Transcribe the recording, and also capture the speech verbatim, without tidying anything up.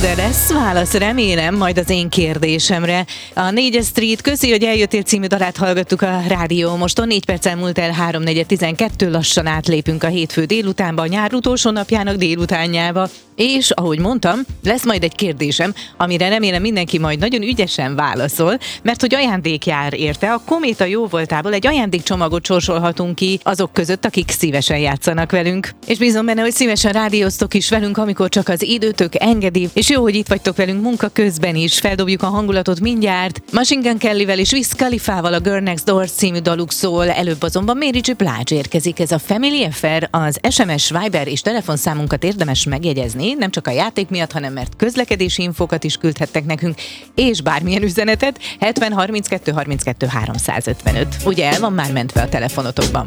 de lesz válasz, remélem, majd az én kérdésemre. A négyes Street, köszi, hogy eljöttél című dalát hallgattuk a rádió. Moston négy perccel múlt el három negyven tizenkettő, lassan átlépünk a hétfő délutánba, a nyár utolsó napjának délutánjába. És, ahogy mondtam, lesz majd egy kérdésem, amire remélem mindenki majd nagyon ügyesen válaszol, mert hogy ajándék jár érte. A Kométa jóvoltából egy ajándékcsomagot sorsolhatunk ki azok között, akik szívesen játszanak velünk. És bízom benne, hogy szívesen rádióztok is velünk, amikor csak az időtök engedi, és jó, hogy itt vagytok velünk munka közben is. Feldobjuk a hangulatot mindjárt. Machine Gun Kellyvel és Wiz Khalifával a Girl Next Door című daluk szól, előbb azonban Mary J. Blige érkezik. Ez a Family Affair, az es em es, Viber és telefonszámunkat érdemes megjegyezni, nem csak a játék miatt, hanem mert közlekedési infókat is küldhettek nekünk, és bármilyen üzenetet hetven harminckettő harminckettő háromszázötvenöt. Ugye el van már mentve a telefonotokban.